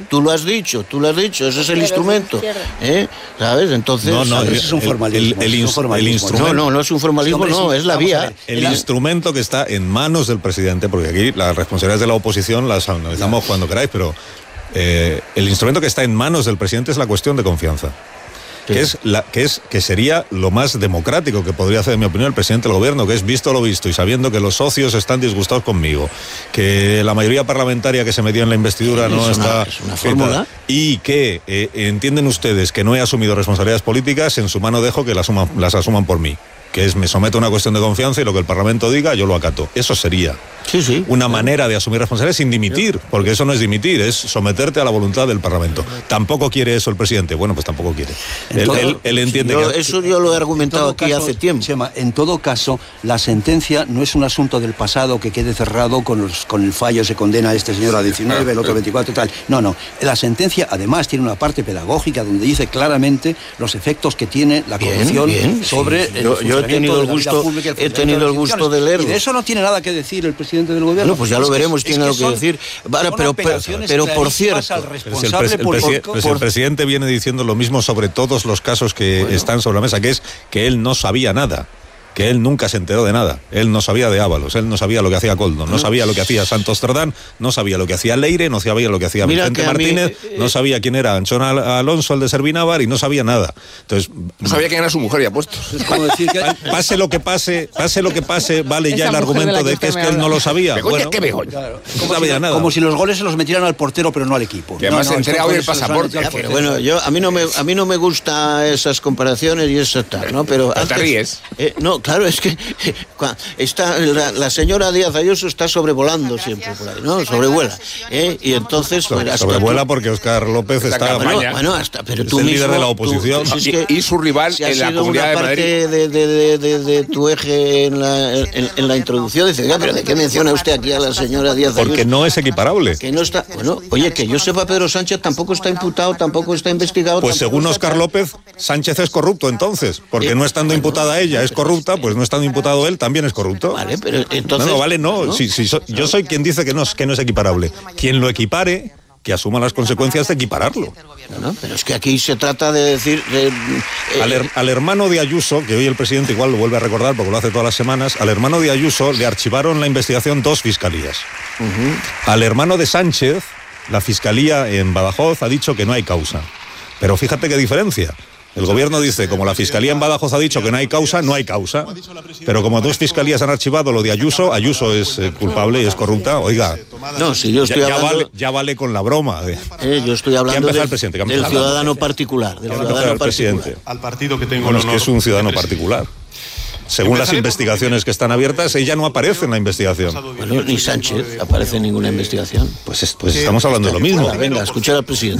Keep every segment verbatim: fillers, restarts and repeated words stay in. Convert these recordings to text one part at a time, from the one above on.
tú lo has dicho, tú lo has dicho, ese es el instrumento. ¿Eh? ¿Sabes? Entonces... No, no, ¿sabes? es un formalismo. El, el, el, es un formalismo. El instrumento, no, no, no es un formalismo, sí, no, es la vía. El la... instrumento que está en manos del presidente, porque aquí las responsabilidades de la oposición las analizamos ya. cuando queráis, pero eh, el instrumento que está en manos del presidente es la cuestión de confianza. Que es, la, que es que sería lo más democrático que podría hacer, en mi opinión, el presidente del gobierno, que es visto lo visto y sabiendo que los socios están disgustados conmigo, que la mayoría parlamentaria que se metió en la investidura no es está... Una, es una fórmula. Y que eh, entienden ustedes que no he asumido responsabilidades políticas, en su mano dejo que las, suma, las asuman por mí. Que es, me someto a una cuestión de confianza y lo que el Parlamento diga, yo lo acato. Eso sería sí, sí, una sí. manera de asumir responsabilidades sin dimitir, porque eso no es dimitir, es someterte a la voluntad del Parlamento. Tampoco quiere eso el presidente. Bueno, pues tampoco quiere. Él, todo, él, él entiende yo, que... Eso yo lo he argumentado aquí caso, hace tiempo. Chema, en todo caso, la sentencia no es un asunto del pasado que quede cerrado con, los, con el fallo, se condena a este señor a diecinueve, el otro a veinticuatro y tal. No, no. La sentencia además tiene una parte pedagógica donde dice claramente los efectos que tiene la corrupción bien, bien, sobre sí. el yo, yo he tenido el gusto pública, el he tenido el gusto de leerlo. Y de eso no tiene nada que decir el presidente del gobierno. Bueno, pues ya lo veremos, tiene algo que decir. Vale, pero, pero, pero por cierto, pero si el, pres, el, presi por, pues el presidente viene diciendo lo mismo sobre todos los casos que bueno. están sobre la mesa, que es que él no sabía nada. Que él nunca se enteró de nada. Él no sabía de Ábalos, él no sabía lo que hacía Koldo, no sabía lo que hacía Santos Cerdán, no sabía lo que hacía Leire, no sabía lo que hacía Mira Vicente que Martínez, mí, eh, no sabía quién era Anchón Alonso, el de Servinávar, y no sabía nada. Entonces, no sabía quién era su mujer y apuesto. Es como decir que... Pase lo que pase, pase lo que pase, vale Esa ya el argumento de, de que es que él no lo sabía. Begoña, bueno, ¿qué Begoña? Claro. No como, sabía si, nada. como si los goles se los metieran al portero, pero no al equipo. Que además no, se no, entrega hoy el pasaporte. Ya, pero bueno, yo a mí no me a mí no me gusta esas comparaciones y eso tal, ¿no? Pero antes, te ríes. Eh, no, claro, es que está la, la señora Díaz Ayuso está sobrevolando siempre por ahí, ¿no? Sobrevuela, ¿eh? Y entonces Sobre, pues, sobrevuela tú, porque Óscar López está bueno, bueno, hasta pero tú es el mismo, líder de la oposición tú, si es que, y su rival si en la Comunidad de Madrid. De, de, de, de, de tu eje en la, en, en la introducción dice, pero ¿de qué menciona usted aquí a la señora Díaz Ayuso? Porque no es equiparable. Que no está, bueno, oye, que yo sepa, Pedro Sánchez tampoco está imputado, tampoco está investigado. Pues según Óscar López, Sánchez es corrupto entonces, porque no estando imputada ella es corrupta, pues no estando imputado él también es corrupto. Vale, pero entonces... No, no, vale, no. ¿no? Si, si so, yo soy quien dice que no, que no es equiparable. Quien lo equipare, que asuma las consecuencias de equipararlo. No, pero es que aquí se trata de decir... De, eh, al, her, al hermano de Ayuso, que hoy el presidente igual lo vuelve a recordar porque lo hace todas las semanas, al hermano de Ayuso le archivaron la investigación dos fiscalías. Uh-huh. Al hermano de Sánchez, la fiscalía en Badajoz ha dicho que no hay causa. Pero fíjate qué diferencia. El gobierno dice, como la Fiscalía en Badajoz ha dicho que no hay causa, no hay causa. Pero como dos fiscalías han archivado lo de Ayuso, Ayuso es eh, culpable y es corrupta, oiga, no, si yo estoy ya, hablando, ya, vale, ya vale con la broma. De, eh, yo estoy hablando de, el presidente, del ciudadano particular. Del ciudadano el presidente. Al partido que tengo bueno, el honor es que es un ciudadano particular. Según las investigaciones que están abiertas, ella no aparece en la investigación. Bueno, ni Sánchez aparece en ninguna investigación. Pues, es, pues estamos hablando de lo mismo. Venga, escuchar al presidente.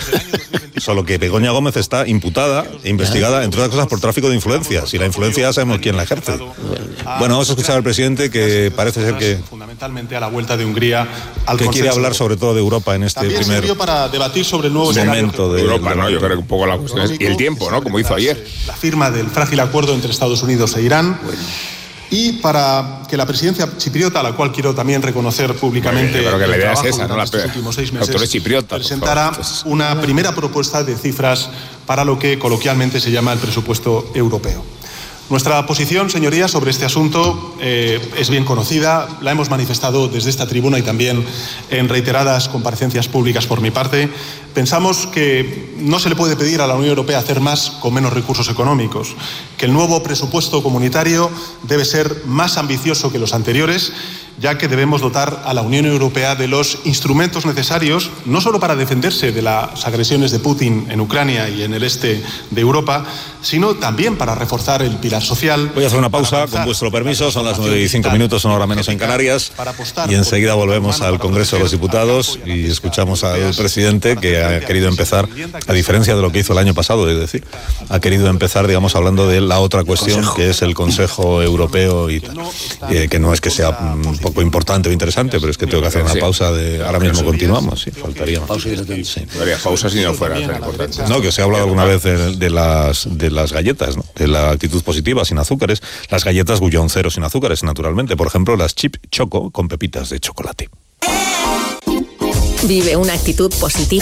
Solo que Begoña Gómez está imputada e investigada, entre otras cosas, por tráfico de influencias. Y la influencia ya sabemos quién la ejerce. Bueno, vamos a escuchar al presidente, que parece ser que... Fundamentalmente a la vuelta de Hungría al que quiere hablar sobre todo de Europa en este También primer para debatir sobre el nuevo momento de Europa, ¿no? Yo creo que un poco la cuestión es... Y el tiempo, ¿no? Como hizo ayer. La firma del frágil acuerdo entre Estados Unidos e Irán. Bueno. Y para que la presidencia chipriota, a la cual quiero también reconocer públicamente bueno, que la idea es esa, ¿no? La estos últimos seis meses, chipriota, presentará una primera propuesta de cifras para lo que coloquialmente se llama el presupuesto europeo. Nuestra posición, señorías, sobre este asunto eh, es bien conocida, la hemos manifestado desde esta tribuna y también en reiteradas comparecencias públicas por mi parte. Pensamos que no se le puede pedir a la Unión Europea hacer más con menos recursos económicos, que el nuevo presupuesto comunitario debe ser más ambicioso que los anteriores, ya que debemos dotar a la Unión Europea de los instrumentos necesarios, no solo para defenderse de las agresiones de Putin en Ucrania y en el este de Europa, sino también para reforzar el pilar social. Voy a hacer una pausa, con vuestro permiso, son las nueve y cinco minutos, una hora menos en Canarias, y enseguida volvemos al Congreso de los Diputados y escuchamos al presidente, que ha querido empezar, a diferencia de lo que hizo el año pasado, es decir, ha querido empezar, digamos, hablando de la otra cuestión, que es el Consejo Europeo y tal, eh, que no es que sea un poco importante o interesante, pero es que tengo que hacer una pausa de... Ahora mismo continuamos, sí, faltaría más. Pausa y sí. Habría pausa si no fuera tan importante. No, que os he hablado alguna vez de, de las de las galletas, ¿no? De la actitud positiva, sin azúcares. Las galletas Gullón cero sin azúcares, naturalmente. Por ejemplo, las Chip Choco con pepitas de chocolate. Vive una actitud positiva.